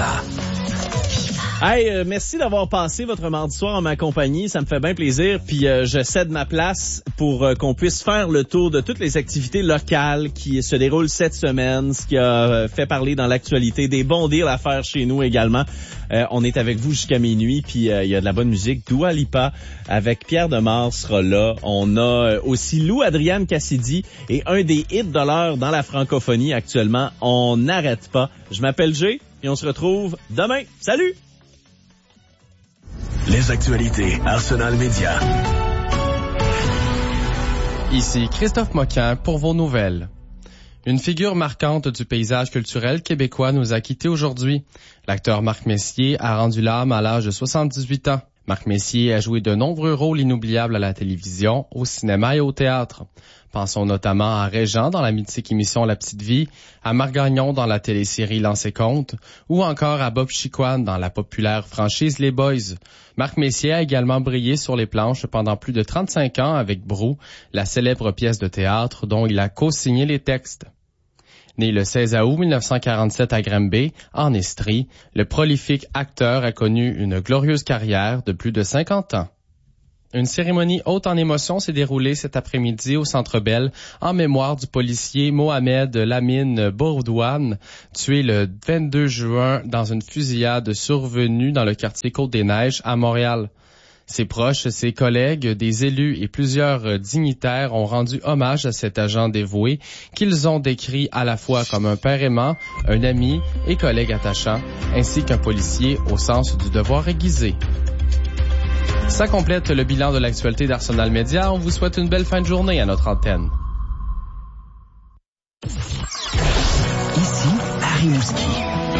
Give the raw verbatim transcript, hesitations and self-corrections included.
Kiva. Hey, euh, merci d'avoir passé votre mardi soir en ma compagnie. Ça me fait bien plaisir. Puis euh, je cède ma place pour euh, qu'on puisse faire le tour de toutes les activités locales qui se déroulent cette semaine, ce qui a euh, fait parler dans l'actualité, des bons deals à faire chez nous également. Euh, on est avec vous jusqu'à minuit, puis il euh, y a de la bonne musique. Dua Lipa avec Pierre Demar sera là. On a euh, aussi Lou Adrienne Cassidy et un des hits de l'heure dans la francophonie actuellement. On n'arrête pas. Je m'appelle Jay et on se retrouve demain. Salut! Les actualités Arsenal Média. Ici Christophe Moquin pour vos nouvelles. Une figure marquante du paysage culturel québécois nous a quittés aujourd'hui. L'acteur Marc Messier a rendu l'âme à l'âge de soixante-dix-huit ans. Marc Messier a joué de nombreux rôles inoubliables à la télévision, au cinéma et au théâtre. Pensons notamment à Régent dans la mythique émission La Petite Vie, à Marc Gagnon dans la télésérie Lancez compte, ou encore à Bob Chiquan dans la populaire franchise Les Boys. Marc Messier a également brillé sur les planches pendant plus de trente-cinq ans avec Brou, la célèbre pièce de théâtre dont il a co-signé les textes. Né le seize août mille neuf cent quarante-sept à Granby, en Estrie, le prolifique acteur a connu une glorieuse carrière de plus de cinquante ans. Une cérémonie haute en émotion s'est déroulée cet après-midi au Centre Bell en mémoire du policier Mohamed Lamine Bourdouane, tué le vingt-deux juin dans une fusillade survenue dans le quartier Côte-des-Neiges à Montréal. Ses proches, ses collègues, des élus et plusieurs dignitaires ont rendu hommage à cet agent dévoué qu'ils ont décrit à la fois comme un père aimant, un ami et collègue attachant, ainsi qu'un policier au sens du devoir aiguisé. Ça complète le bilan de l'actualité d'Arsenal Média. On vous souhaite une belle fin de journée à notre antenne. Ici, Harry Mouski.